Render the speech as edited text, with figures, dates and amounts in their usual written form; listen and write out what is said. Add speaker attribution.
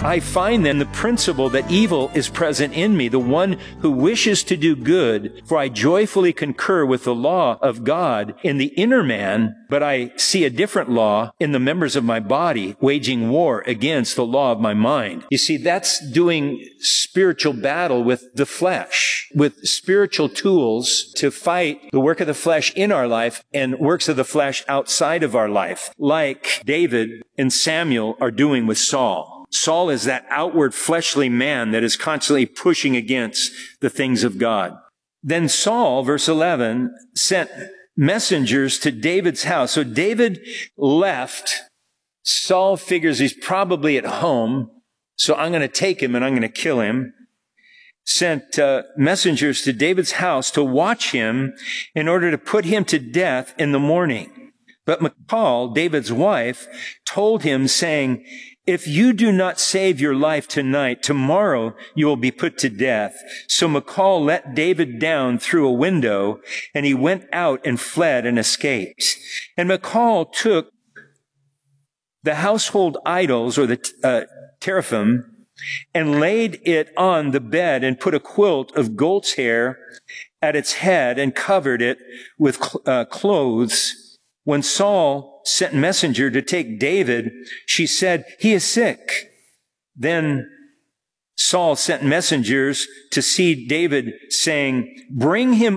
Speaker 1: I find then the principle that evil is present in me, the one who wishes to do good, for I joyfully concur with the law of God in the inner man, but I see a different law in the members of my body, waging war against the law of my mind. You see, that's doing spiritual battle with the flesh, with spiritual tools to fight the work of the flesh in our life and works of the flesh outside of our life, like David and Samuel are doing with Saul. Saul is that outward fleshly man that is constantly pushing against the things of God. Then Saul, verse 11, sent messengers to David's house. So David left. Saul figures he's probably at home, so I'm going to take him and I'm going to kill him. Sent messengers to David's house to watch him in order to put him to death in the morning. But Michal, David's wife, told him, saying, if you do not save your life tonight, tomorrow you will be put to death. So Michal let David down through a window, and he went out and fled and escaped. And Michal took the household idols, or the teraphim, and laid it on the bed and put a quilt of goat's hair at its head and covered it with clothes. When Saul sent messenger to take David, she said, he is sick. Then Saul sent messengers to see David, saying, bring him